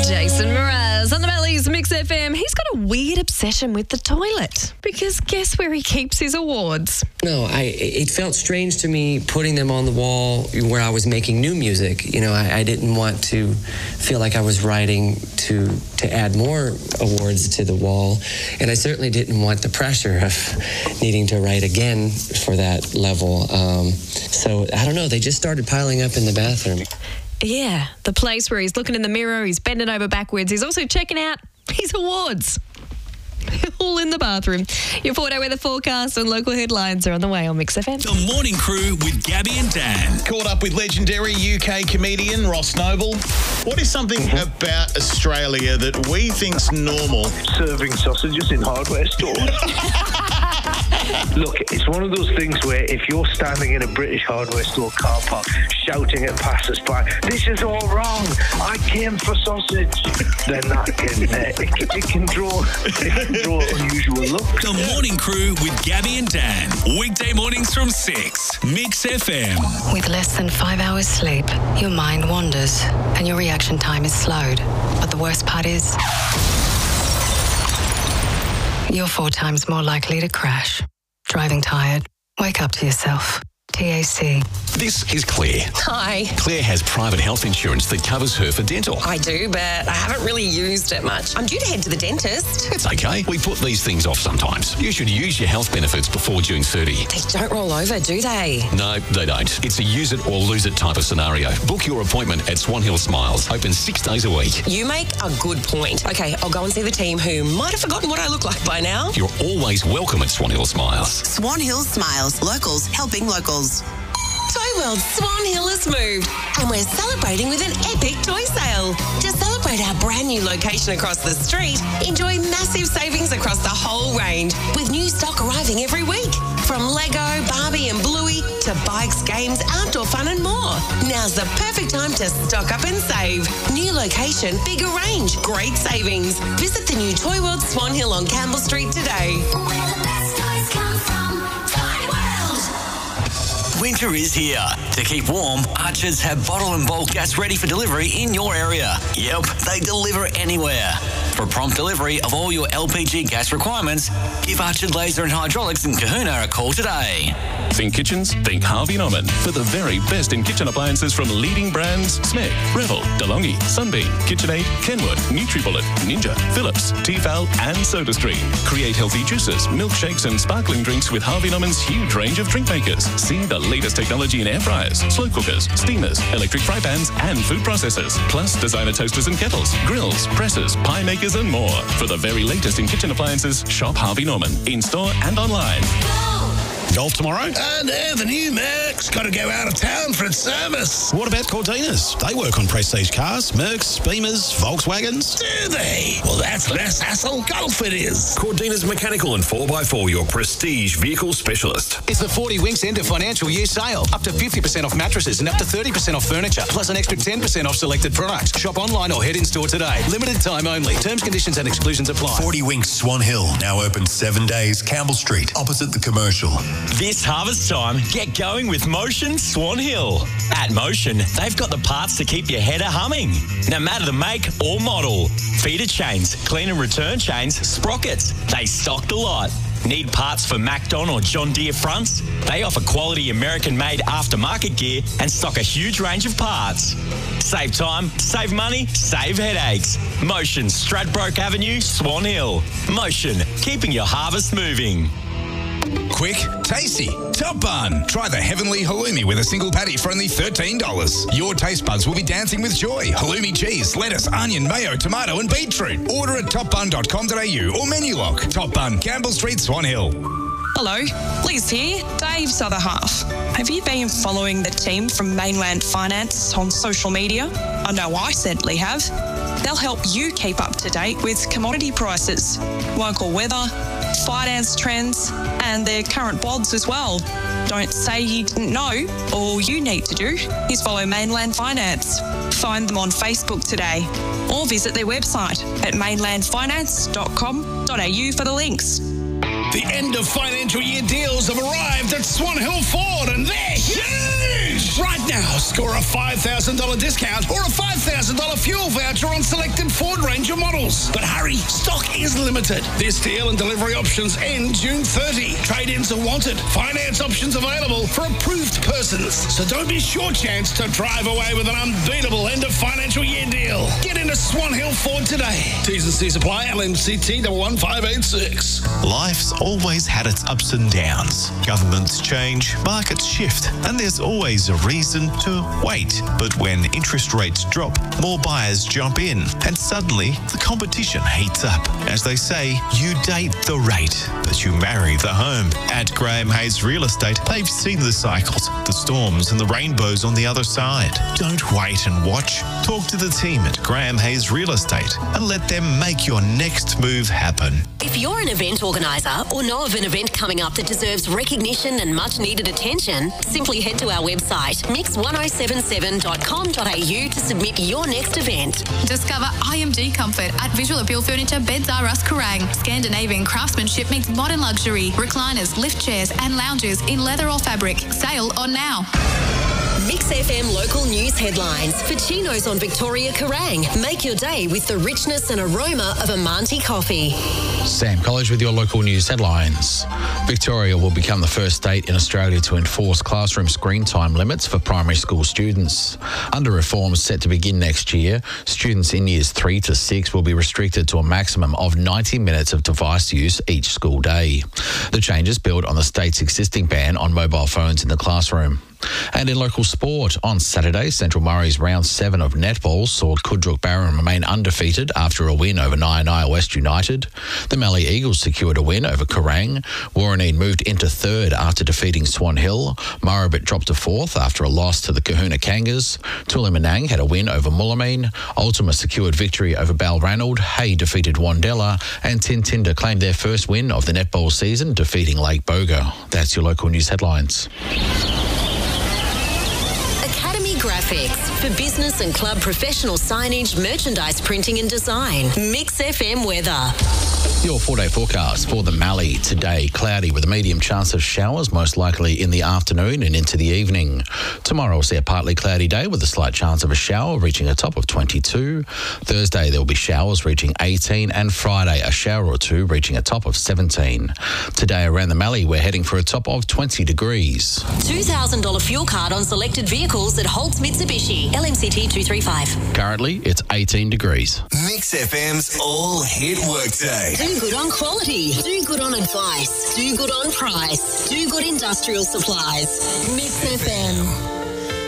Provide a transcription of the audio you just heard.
Jason Mraz on the Mellies Mix FM. He's got a weird obsession with the toilet because guess where he keeps his awards? No, it felt strange to me putting them on the wall where I was making new music. You know, I didn't want to feel like I was writing to add more awards to the wall, and I certainly didn't want the pressure of needing to write again for that level. So I don't know, they just started piling up in the bathroom. Yeah, the place where he's looking in the mirror, he's bending over backwards, he's also checking out his awards. All in the bathroom. Your 4-day weather forecast and local headlines are on the way on Mix FM. The Morning Crew with Gabby and Dan. Caught up with legendary UK comedian Ross Noble. What is something about Australia that we think's normal? Serving sausages in hardware stores. Look, it's one of those things where if you're standing in a British hardware store car park shouting at passers-by, "This is all wrong, I came for sausage," then that can draw unusual looks. The Morning Crew with Gabby and Dan. Weekday mornings from 6. Mix FM. With less than 5 hours sleep, your mind wanders and your reaction time is slowed. But the worst part is, you're 4 times more likely to crash. Driving tired? Wake up to yourself. TAC. This is Claire. Hi. Claire has private health insurance that covers her for dental. I do, but I haven't really used it much. I'm due to head to the dentist. It's okay. We put these things off sometimes. You should use your health benefits before June 30. They don't roll over, do they? No, they don't. It's a use it or lose it type of scenario. Book your appointment at Swan Hill Smiles. Open 6 days a week. You make a good point. Okay, I'll go and see the team who might have forgotten what I look like by now. You're always welcome at Swan Hill Smiles. Swan Hill Smiles. Locals helping locals. Toy World Swan Hill has moved and we're celebrating with an epic toy sale. To celebrate our brand new location across the street, enjoy massive savings across the whole range with new stock arriving every week. From Lego, Barbie and Bluey to bikes, games, outdoor fun and more. Now's the perfect time to stock up and save. New location, bigger range, great savings. Visit the new Toy World Swan Hill on Campbell Street today. Where the best toys come from, Toy World. Winter is here. To keep warm, Archers have bottle and bulk gas ready for delivery in your area. Yep, they deliver anywhere. For prompt delivery of all your LPG gas requirements, give Archer Laser and Hydraulics in Kahuna a call today. Think kitchens? Think Harvey Norman. For the very best in kitchen appliances from leading brands Smeg, Revel, DeLonghi, Sunbeam, KitchenAid, Kenwood, NutriBullet, Ninja, Philips, Tefal and SodaStream. Create healthy juices, milkshakes and sparkling drinks with Harvey Norman's huge range of drink makers. See the latest technology in air fryers, slow cookers, steamers, electric fry pans and food processors. Plus designer toasters and kettles, grills, presses, pie makers and more. For the very latest in kitchen appliances, shop Harvey Norman in store and online. Golf tomorrow? No, the new Mercs got to go out of town for its service. What about Cortinas? They work on prestige cars, Mercs, Beamers, Volkswagens. Do they? Well, that's less hassle. Golf it is. Cortinas Mechanical and 4x4, your prestige vehicle specialist. It's the 40 Winks end of financial year sale. Up to 50% off mattresses and up to 30% off furniture, plus an extra 10% off selected products. Shop online or head in store today. Limited time only. Terms, conditions and exclusions apply. 40 Winks Swan Hill, now open 7 days, Campbell Street, opposite the Commercial. This harvest time, get going with Motion Swan Hill. At Motion, they've got the parts to keep your header humming. No matter the make or model. Feeder chains, clean and return chains, sprockets. They stock the lot. Need parts for Macdon or John Deere fronts? They offer quality American-made aftermarket gear and stock a huge range of parts. Save time, save money, save headaches. Motion, Stradbroke Avenue, Swan Hill. Motion, keeping your harvest moving. Quick, tasty, top bun. Try the heavenly halloumi with a single patty for only $13. Your taste buds will be dancing with joy. Halloumi cheese, lettuce, onion, mayo, tomato and beetroot. Order at topbun.com.au or menu lock. Top Bun, Campbell Street, Swan Hill. Hello, Liz here, Dave's other half. Have you been following the team from Mainland Finance on social media? I know I certainly have. They'll help you keep up to date with commodity prices, local weather, finance trends, and their current bods as well. Don't say you didn't know. All you need to do is follow Mainland Finance. Find them on Facebook today or visit their website at mainlandfinance.com.au for the links. The end of financial year deals have arrived at Swan Hill Ford and they're huge! Challenge. Right now, score a $5,000 discount or a $5,000 fuel voucher on selected Ford Ranger models. But hurry, stock is limited. This deal and delivery options end June 30. Trade-ins are wanted. Finance options available for approved persons. So don't be short-chanced to drive away with an unbeatable end of financial year deal. Get into Swan Hill Ford today. T's and C's apply. LMCT 11586. Life's always had its ups and downs. Governments change, markets shift, and there's always a reason to wait. But when interest rates drop, more buyers jump in, and suddenly the competition heats up. As they say, you date the rate, but you marry the home. At Graham Hayes Real Estate, they've seen the cycles, the storms, and the rainbows on the other side. Don't wait and watch. Talk to the team at Graham Hayes Real Estate and let them make your next move happen. If you're an event organiser or know of an event coming up that deserves recognition and much needed attention, simply head to our website, mix1077.com.au to submit your next event. Discover IMG Comfort at Visual Appeal Furniture, Beds R Us, Kerrang. Scandinavian craftsmanship meets modern luxury. Recliners, lift chairs and lounges in leather or fabric. Sale on now. Mix FM local news headlines for Chinos on Victoria Kerrang. Make your day with the richness and aroma of Amanti coffee. Sam College with your local news headlines. Victoria will become the first state in Australia to enforce classroom screen time limits for primary school students. Under reforms set to begin next year, students in years 3 to 6 will be restricted to a maximum of 90 minutes of device use each school day. The changes build on the state's existing ban on mobile phones in the classroom. And in local sport, on Saturday, Central Murray's round 7 of netball saw Kudruk Barron remain undefeated after a win over Nyanaia West United. The Mallee Eagles secured a win over Kerrang. Warraneen moved into third after defeating Swan Hill. Murrabit dropped to fourth after a loss to the Kahuna Kangas. Tulimanang had a win over Mullameen. Ultima secured victory over Balranald. Hay defeated Wandella. And Tintinda claimed their first win of the netball season, defeating Lake Boga. That's your local news headlines. Academy Graphics for business and club professional signage, merchandise printing and design. Mix FM weather. Your 4-day forecast for the Mallee. Today, cloudy with a medium chance of showers, most likely in the afternoon and into the evening. Tomorrow, we'll see a partly cloudy day with a slight chance of a shower, reaching a top of 22. Thursday, there will be showers reaching 18, and Friday, a shower or two reaching a top of 17. Today, around the Mallee, we're heading for a top of 20 degrees. $2,000 fuel card on selected vehicles at Holtz Mitsubishi. LMCT 235. Currently, it's 18 degrees. Mix FM's all-hit workday. Do good on quality. Do good on advice. Do good on price. Do good industrial supplies. Mix FM.